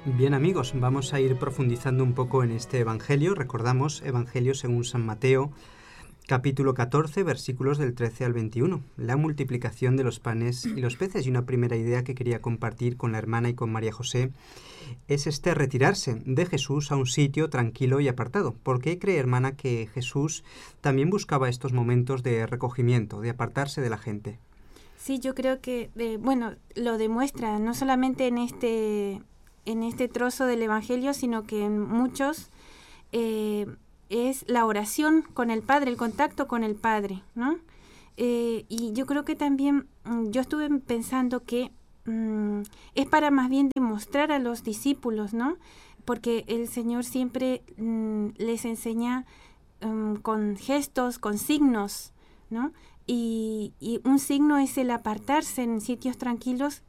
Bien amigos, vamos a ir profundizando un poco en este Evangelio. Recordamos Evangelio según San Mateo, capítulo 14, versículos del 13 al 21. La multiplicación de los panes y los peces. Y una primera idea que quería compartir con la hermana y con María José es retirarse de Jesús a un sitio tranquilo y apartado. ¿Por qué cree, hermana, que Jesús también buscaba estos momentos de recogimiento, de apartarse de la gente? Sí, yo creo que, lo demuestra no solamente en este trozo del Evangelio, sino que en muchos es la oración con el Padre, el contacto con el Padre, ¿no? Y yo creo que también, yo estuve pensando que es para más bien demostrar a los discípulos, ¿no? Porque el Señor siempre les enseña con gestos, con signos, ¿no? Y un signo es el apartarse en sitios tranquilos